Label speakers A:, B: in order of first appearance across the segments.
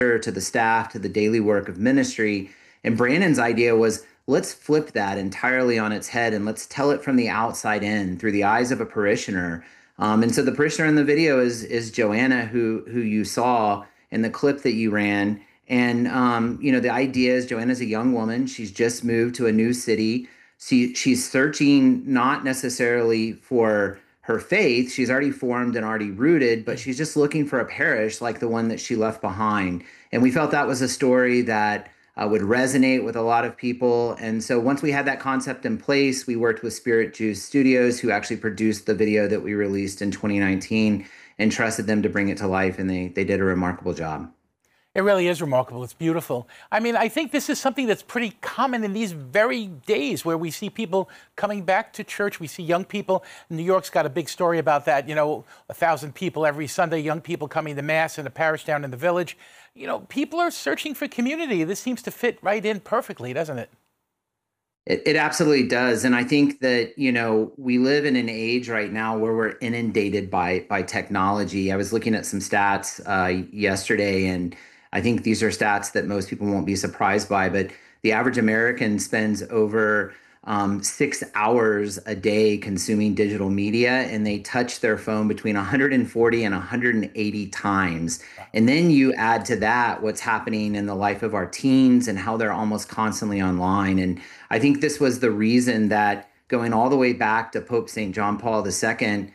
A: to the staff, to the daily work of ministry. And Brandon's idea was, let's flip that entirely on its head and let's tell it from the outside in through the eyes of a parishioner. And so the parishioner in the video is Joanna, who you saw in the clip that you ran. And the idea is Joanna's a young woman. She's just moved to a new city. She's searching not necessarily for her faith. She's already formed and already rooted, but she's just looking for a parish like the one that she left behind. And we felt that was a story that would resonate with a lot of people. And so once we had that concept in place, we worked with Spirit Juice Studios, who actually produced the video that we released in 2019, and trusted them to bring it to life. And they did a remarkable job.
B: It really is remarkable. It's beautiful. I mean, I think this is something that's pretty common in these very days where we see people coming back to church. We see young people. New York's got a big story about that. 1,000 people every Sunday, young people coming to Mass in a parish down in the village. People are searching for community. This seems to fit right in perfectly, doesn't it?
A: It absolutely does. And I think that, we live in an age right now where we're inundated by technology. I was looking at some stats yesterday, and I think these are stats that most people won't be surprised by, but the average American spends over 6 hours a day consuming digital media, and they touch their phone between 140 and 180 times. And then you add to that what's happening in the life of our teens and how they're almost constantly online. And I think this was the reason that going all the way back to Pope St. John Paul II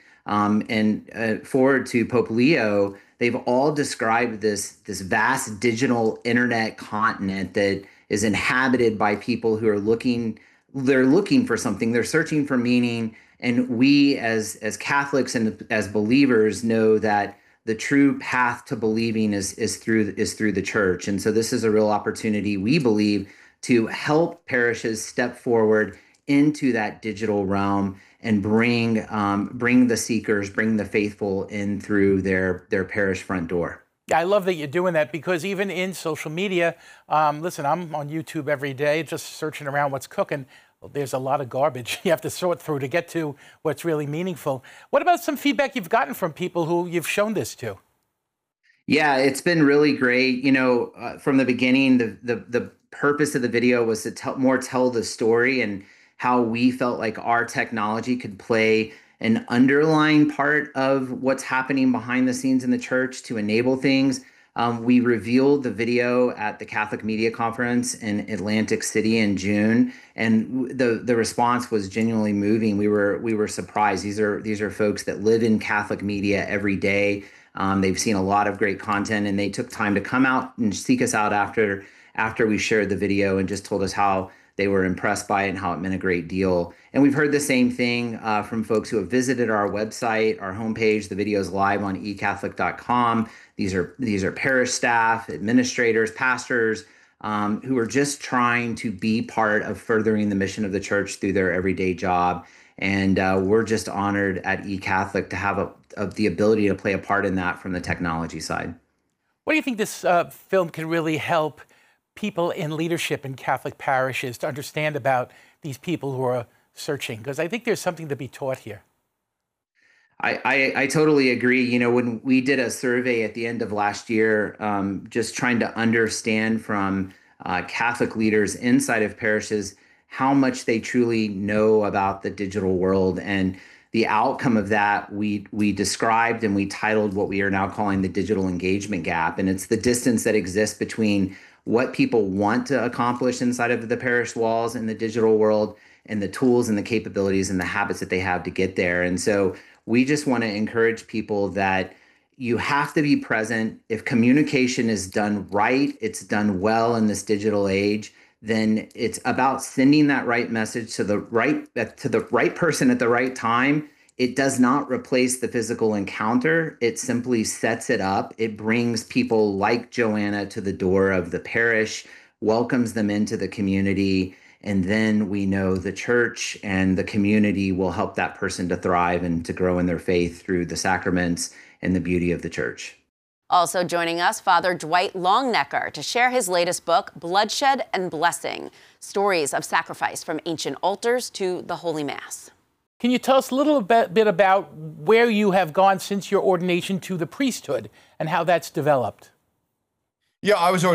A: and forward to Pope Leo, they've all described this vast digital internet continent that is inhabited by people who are looking for something. They're searching for meaning. And we as Catholics and as believers know that the true path to believing is through the church. And so this is a real opportunity, we believe, to help parishes step forward into that digital realm and bring the seekers, bring the faithful in through their parish front door.
B: I love that you're doing that, because even in social media, listen, I'm on YouTube every day just searching around what's cooking. Well, there's a lot of garbage you have to sort through to get to what's really meaningful. What about some feedback you've gotten from people who you've shown this to?
A: Yeah, it's been really great. From the beginning, the purpose of the video was to tell the story and how we felt like our technology could play an underlying part of what's happening behind the scenes in the church to enable things. We revealed the video at the Catholic Media Conference in Atlantic City in June, and the response was genuinely moving. We were surprised. These are folks that live in Catholic media every day. They've seen a lot of great content, and they took time to come out and seek us out after we shared the video and just told us how they were impressed by it and how it meant a great deal. And we've heard the same thing from folks who have visited our website, our homepage. The video is live on ecatholic.com. These are parish staff, administrators, pastors who are just trying to be part of furthering the mission of the church through their everyday job. And we're just honored at eCatholic to have the ability to play a part in that from the technology side.
B: What do you think this film can really help people in leadership in Catholic parishes to understand about these people who are searching? Because I think there's something to be taught here.
A: I totally agree. When we did a survey at the end of last year, just trying to understand from Catholic leaders inside of parishes how much they truly know about the digital world, and the outcome of that we described and we titled what we are now calling the digital engagement gap. And it's the distance that exists between what people want to accomplish inside of the parish walls in the digital world and the tools and the capabilities and the habits that they have to get there. And so we just want to encourage people that you have to be present. If communication is done right, it's done well in this digital age, then it's about sending that right message to the right person at the right time. It does not replace the physical encounter. It simply sets it up. It brings people like Joanna to the door of the parish, welcomes them into the community, and then we know the church and the community will help that person to thrive and to grow in their faith through the sacraments and the beauty of the church.
C: Also joining us, Father Dwight Longnecker, to share his latest book, Bloodshed and Blessing, Stories of Sacrifice from Ancient Altars to the Holy Mass.
B: Can you tell us a little bit about where you have gone since your ordination to the priesthood and how that's developed?
D: Yeah, I was